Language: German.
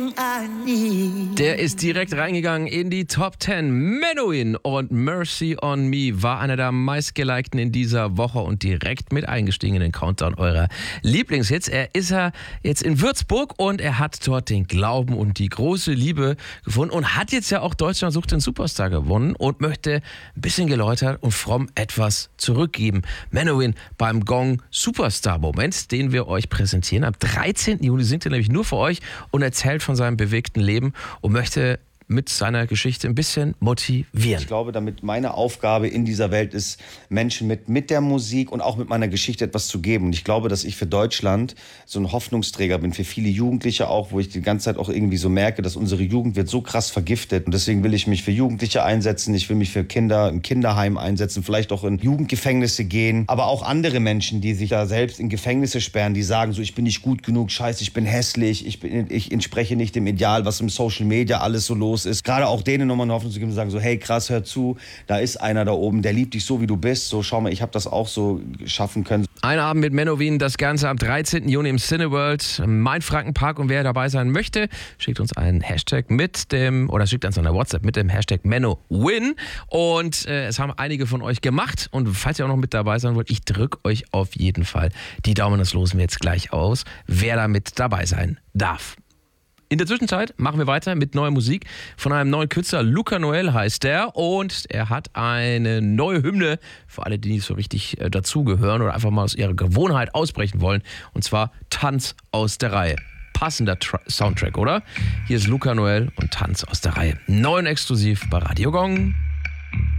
Der ist direkt reingegangen in die Top 10. Menuhin und Mercy on Me war einer der meistgelikten in dieser Woche und direkt mit eingestiegen in den Countdown eurer Lieblingshits. Er ist jetzt in Würzburg und er hat dort den Glauben und die große Liebe gefunden und hat jetzt ja auch Deutschland sucht den Superstar gewonnen und möchte ein bisschen geläutert und fromm etwas zurückgeben. Menuhin beim Gong Superstar Moment, den wir euch präsentieren. Am 13. Juli singt er nämlich nur für euch und erzählt von seinem bewegten Leben und möchte mit seiner Geschichte ein bisschen motivieren. Ich glaube, damit meine Aufgabe in dieser Welt ist, Menschen mit der Musik und auch mit meiner Geschichte etwas zu geben. Und ich glaube, dass ich für Deutschland so ein Hoffnungsträger bin, für viele Jugendliche auch, wo ich die ganze Zeit auch irgendwie so merke, dass unsere Jugend wird so krass vergiftet. Und deswegen will ich mich für Jugendliche einsetzen, ich will mich für Kinder im Kinderheim einsetzen, vielleicht auch in Jugendgefängnisse gehen. Aber auch andere Menschen, die sich da selbst in Gefängnisse sperren, die sagen so, ich bin nicht gut genug, scheiße, ich bin hässlich, ich entspreche nicht dem Ideal, was im Social Media alles so los ist. Gerade auch denen nochmal eine Hoffnung zu geben und sagen so, hey krass, hör zu, da ist einer da oben, der liebt dich so, wie du bist. So, schau mal, ich habe das auch so schaffen können. Ein Abend mit Menuhin, das Ganze am 13. Juni im Cineworld, Mainfrankenpark. Und wer dabei sein möchte, schickt uns einen Hashtag schickt uns eine WhatsApp mit dem Hashtag Menuhin. Und es haben einige von euch gemacht. Und falls ihr auch noch mit dabei sein wollt, ich drücke euch auf jeden Fall die Daumen. Das losen wir jetzt gleich aus, wer da mit dabei sein darf. In der Zwischenzeit machen wir weiter mit neuer Musik von einem neuen Künstler. Luca Noel heißt er und er hat eine neue Hymne für alle, die nicht so richtig dazugehören oder einfach mal aus ihrer Gewohnheit ausbrechen wollen. Und zwar Tanz aus der Reihe. Passender Soundtrack, oder? Hier ist Luca Noel und Tanz aus der Reihe. Neu und exklusiv bei Radio Gong.